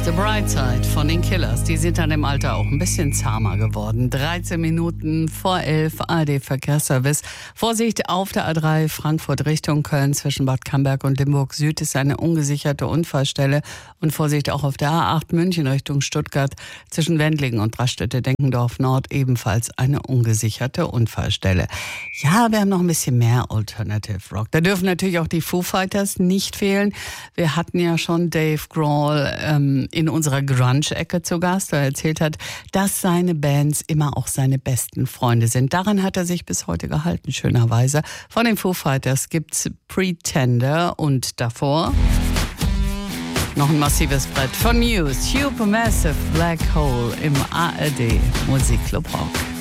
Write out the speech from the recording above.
The Bright Side von den Killers. Die sind dann im Alter auch ein bisschen zahmer geworden. 13 Minuten vor 11, ARD-Verkehrsservice. Vorsicht auf der A3 Frankfurt Richtung Köln zwischen Bad Camberg und Limburg Süd ist eine ungesicherte Unfallstelle. Und Vorsicht auch auf der A8 München Richtung Stuttgart zwischen Wendlingen und Raststätte-Denkendorf Nord ebenfalls eine ungesicherte Unfallstelle. Ja, wir haben noch ein bisschen mehr Alternative Rock. Da dürfen natürlich auch die Foo Fighters nicht fehlen. Wir hatten ja schon Dave Grohl in unserer Grunge-Ecke zu Gast, der erzählt hat, dass seine Bands immer auch seine besten Freunde sind. Daran hat er sich bis heute gehalten, schönerweise. Von den Foo Fighters gibt's Pretender und davor noch ein massives Brett von Muse, Supermassive Black Hole im ARD Musikclub Rock.